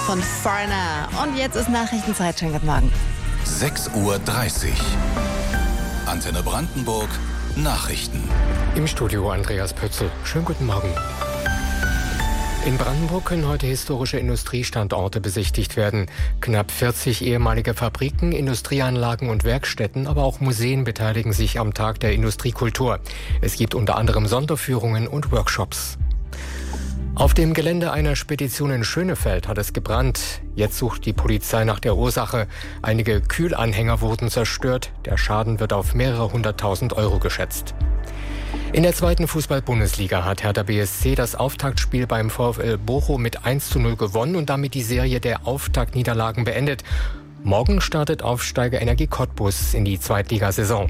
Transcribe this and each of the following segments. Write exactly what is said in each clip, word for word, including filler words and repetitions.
von Foreigner. Und jetzt ist Nachrichtenzeit. Schönen guten Morgen. sechs Uhr dreißig. Antenne Brandenburg. Nachrichten. Im Studio Andreas Pötzl. Schönen guten Morgen. In Brandenburg können heute historische Industriestandorte besichtigt werden. Knapp vierzig ehemalige Fabriken, Industrieanlagen und Werkstätten, aber auch Museen beteiligen sich am Tag der Industriekultur. Es gibt unter anderem Sonderführungen und Workshops. Auf dem Gelände einer Spedition in Schönefeld hat es gebrannt. Jetzt sucht die Polizei nach der Ursache. Einige Kühlanhänger wurden zerstört. Der Schaden wird auf mehrere hunderttausend Euro geschätzt. In der zweiten Fußball-Bundesliga hat Hertha B S C das Auftaktspiel beim VfL Bochum mit eins zu null gewonnen und damit die Serie der Auftaktniederlagen beendet. Morgen startet Aufsteiger Energie Cottbus in die Zweitligasaison.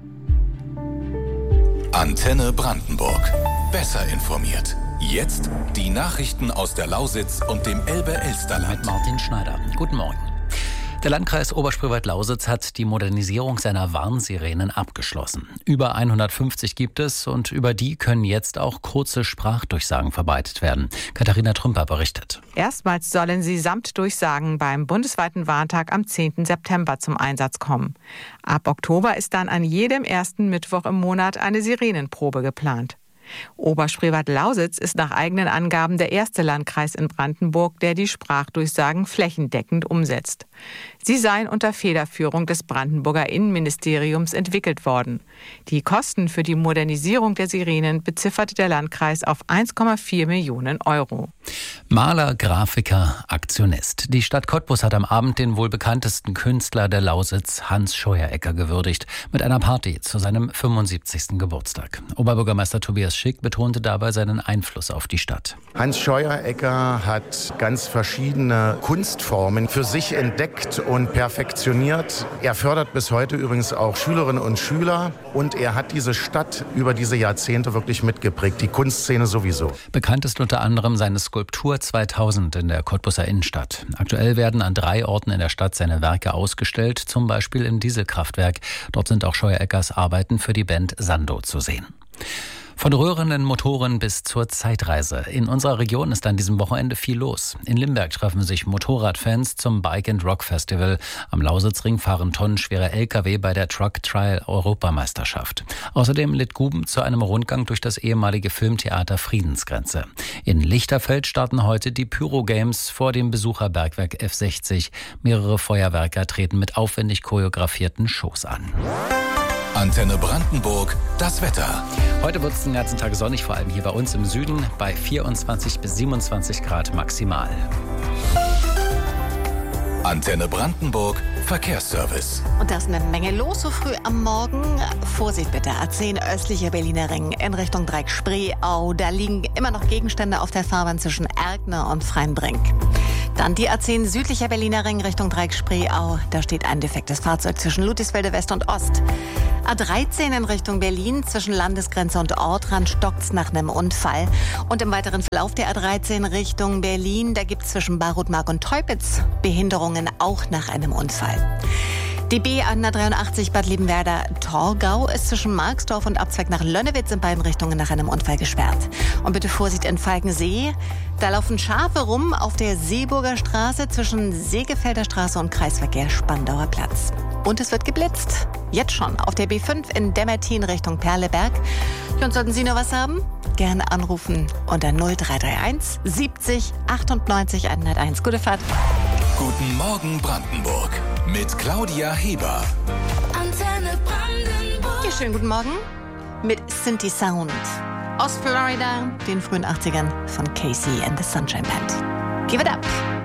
Antenne Brandenburg. Besser informiert. Jetzt die Nachrichten aus der Lausitz und dem Elbe-Elsterland. Mit Martin Schneider. Guten Morgen. Der Landkreis Oberspreewald-Lausitz hat die Modernisierung seiner Warnsirenen abgeschlossen. Über hundertfünfzig gibt es und über die können jetzt auch kurze Sprachdurchsagen verbreitet werden. Katharina Trümper berichtet. Erstmals sollen sie samt Durchsagen beim bundesweiten Warntag am zehnten September zum Einsatz kommen. Ab Oktober ist dann an jedem ersten Mittwoch im Monat eine Sirenenprobe geplant. Oberspreewald-Lausitz ist nach eigenen Angaben der erste Landkreis in Brandenburg, der die Sprachdurchsagen flächendeckend umsetzt. Sie seien unter Federführung des Brandenburger Innenministeriums entwickelt worden. Die Kosten für die Modernisierung der Sirenen bezifferte der Landkreis auf eins Komma vier Millionen Euro. Maler, Grafiker, Aktionist. Die Stadt Cottbus hat am Abend den wohl bekanntesten Künstler der Lausitz, Hans Scheuerecker, gewürdigt mit einer Party zu seinem fünfundsiebzigsten Geburtstag. Oberbürgermeister Tobias Schick betonte dabei seinen Einfluss auf die Stadt. Hans Scheuerecker hat ganz verschiedene Kunstformen für sich entdeckt und perfektioniert. Er fördert bis heute übrigens auch Schülerinnen und Schüler und er hat diese Stadt über diese Jahrzehnte wirklich mitgeprägt, die Kunstszene sowieso. Bekannt ist unter anderem seine Skulptur zweitausend in der Cottbuser Innenstadt. Aktuell werden an drei Orten in der Stadt seine Werke ausgestellt, zum Beispiel im Dieselkraftwerk. Dort sind auch Scheuereckers Arbeiten für die Band Sando zu sehen. Von röhrenden Motoren bis zur Zeitreise. In unserer Region ist an diesem Wochenende viel los. In Limberg treffen sich Motorradfans zum Bike and Rock Festival. Am Lausitzring fahren tonnenschwere L K W bei der Truck Trial Europameisterschaft. Außerdem lädt Guben zu einem Rundgang durch das ehemalige Filmtheater Friedensgrenze. In Lichterfeld starten heute die Pyro Games vor dem Besucherbergwerk F sechzig. Mehrere Feuerwerker treten mit aufwendig choreografierten Shows an. Antenne Brandenburg, das Wetter. Heute wird es den ganzen Tag sonnig, vor allem hier bei uns im Süden, bei vierundzwanzig bis siebenundzwanzig Grad maximal. Antenne Brandenburg, Verkehrsservice. Und da ist eine Menge los so früh am Morgen. Vorsicht bitte, A zehn östlicher Berliner Ring in Richtung Dreieck-Spreeau. Da liegen immer noch Gegenstände auf der Fahrbahn zwischen Erkner und Freienbrink. Dann die A zehn südlicher Berliner Ring Richtung Dreieck-Spreeau. Da steht ein defektes Fahrzeug zwischen Ludwigsfelde West und Ost. A dreizehn in Richtung Berlin zwischen Landesgrenze und Ortrand stockt's nach einem Unfall. Und im weiteren Verlauf der A dreizehn Richtung Berlin, da gibt's zwischen Barutmark und Teupitz Behinderungen auch nach einem Unfall. Die B hundertdreiundachtzig Bad Liebenwerda-Torgau ist zwischen Marxdorf und Abzweig nach Lönnewitz in beiden Richtungen nach einem Unfall gesperrt. Und bitte Vorsicht in Falkensee. Da laufen Schafe rum auf der Seeburger Straße zwischen Segefelder Straße und Kreisverkehr Spandauer Platz. Und es wird geblitzt. Jetzt schon auf der B fünf in Demmertin Richtung Perleberg. Und sollten Sie noch was haben? Gerne anrufen unter null drei drei eins siebzig achtundneunzig hunderteins. Gute Fahrt. Guten Morgen Brandenburg mit Claudia Heber. Antenne Brandenburg. Ja, schönen guten Morgen mit Synthi Sound aus Florida, den frühen achtzigern von Casey and the Sunshine Band. Give it up.